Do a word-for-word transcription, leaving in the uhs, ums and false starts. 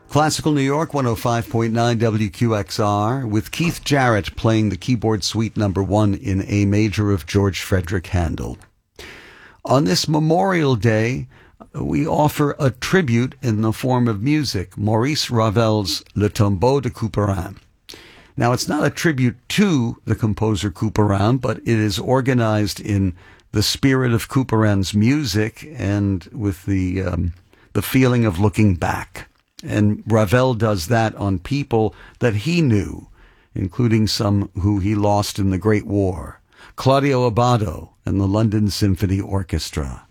Classical New York, one oh five point nine W Q X R, with Keith Jarrett playing the keyboard suite number one in A major of George Frederick Handel. On this Memorial Day, we offer a tribute in the form of music, Maurice Ravel's Le Tombeau de Couperin. Now, it's not a tribute to the composer Couperin, but it is organized in the spirit of Couperin's music and with the um, the feeling of looking back. And Ravel does that on people that he knew, including some who he lost in the Great War. Claudio Abbado and the London Symphony Orchestra.